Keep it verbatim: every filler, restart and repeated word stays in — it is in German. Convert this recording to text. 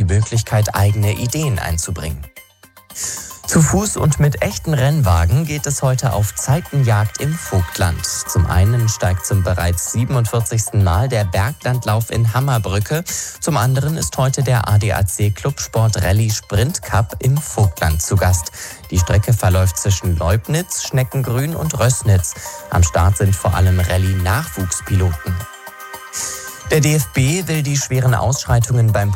Möglichkeit, eigene Ideen einzubringen. Zu Fuß und mit echten Rennwagen geht es heute auf Zeitenjagd im Vogtland. Zum einen steigt zum bereits siebenundvierzigsten Mal der Berglandlauf in Hammerbrücke. Zum anderen ist heute der A D A C Clubsport Rallye Sprint Cup im Vogtland zu Gast. Die Strecke verläuft zwischen Leubnitz, Schneckengrün und Rößnitz. Am Start sind vor allem Rallye-Nachwuchspiloten. Der D F B will die schweren Ausschreitungen beim